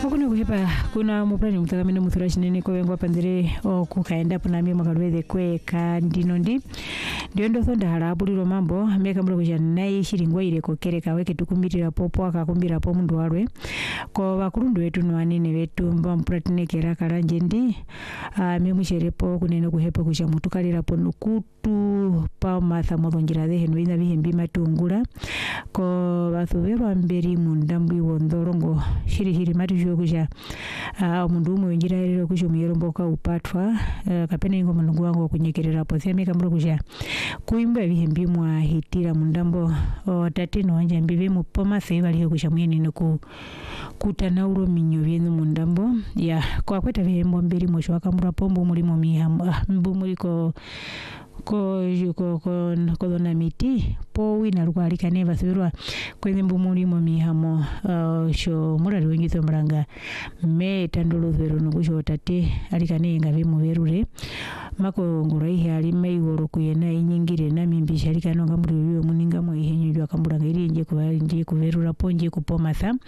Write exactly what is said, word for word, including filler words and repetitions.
Hakuna kuhepa kuna muprani mutakamene muthurashi nene kwa wengwa pandere o kukaenda punami makalweze kwe ka ndinondi ndio ndo thonda harabuliro mambo meka mbula kuja nai shiringwa ile kokereka weke tukumbitira popo akakumbira po mundu warwe ko bakurundu wetu nwanine wetu mba mpratine kera karanje ndi a memusherepo kunene kuhepa kuja mutukalira po nukutu pa matha modongira de henu ina bihembi matungura ko bathuberwa mberi mundambwi wondorongo shiri shiri matu kuja uh, mundu umwe winjira rero kujo muyeromboka upatwa uh, kapene ngo mulungu wangu kunyekerera po semeka mbura kuja kuimba bihembi mwa hitira mundambo o tatino wanja mbibe mu poma seiva liyo kuja mwene nuku kutanauro minyo byenu mundambo ya kwa kweta bihembo mbiri mwisho wakamura pombo mulimo mihambo mbu muliko ko yuko ko kodona miti po wina rukwalika neva sibirwa kwenye mbumuli mo mihamo uh, sho murari wengizo mranga me tandolo zero nugusho tate alikane ngabe muberure mako nguraihe ali meigoro kuyena inyingire na mimbisha alikano ngamuri yo muninga mo ihenyo jwa kamburanga iri nje kuba nje kuverura ponje kupoma sa